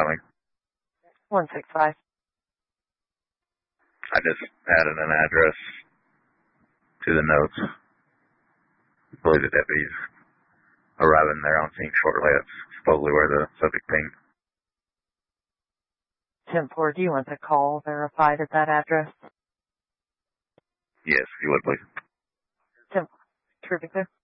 coming. 165. I just added an address to the notes. I believe the deputies arriving there on scene shortly. That's supposedly where the subject pinged. 10-4, do you want the call verified at that address? Yes, if you would, please. 10-4, terrific there.